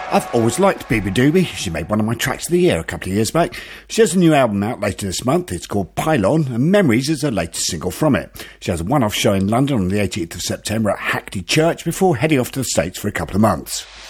I've always liked Biba Doobie. She made one of my tracks of the year a couple of years back. She has a new album out later this month. It's called Pylon, and Memories is her latest single from it. She has a one-off show in London on the 18th of September at Hackney Church before heading off to the States for a couple of months.